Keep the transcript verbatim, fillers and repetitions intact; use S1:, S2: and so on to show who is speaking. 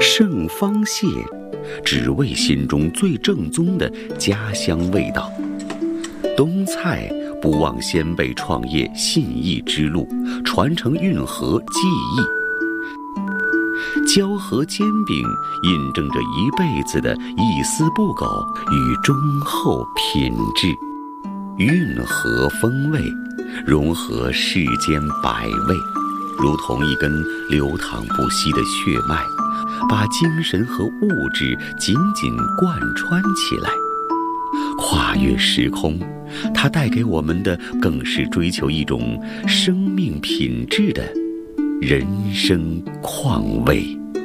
S1: 盛方蟹，只为心中最正宗的家乡味道。东菜不忘先辈创业信义之路，传承运河技艺。胶河煎饼印证着一辈子的一丝不苟与忠厚品质。运河风味融合世间百味，如同一根流淌不息的血脉，把精神和物质紧紧贯穿起来。跨越时空，它带给我们的更是追求一种生命品质的人生况味。